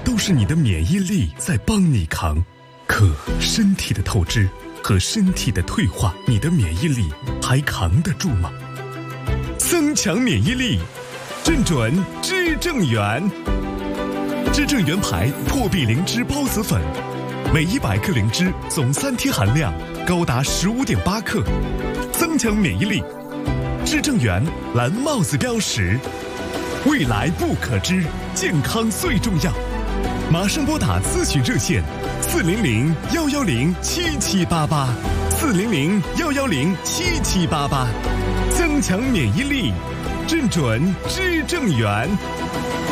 都是你的免疫力在帮你扛。可身体的透支和身体的退化，你的免疫力还扛得住吗？增强免疫力，正准知正元。知正元牌破壁灵芝孢子粉，每100克灵芝总3天含量高达15.8克，增强免疫力。知正元蓝帽子标识，未来不可知，健康最重要。马上拨打咨询热线400-110-7788，400-110-7788，增强免疫力，正准知正元。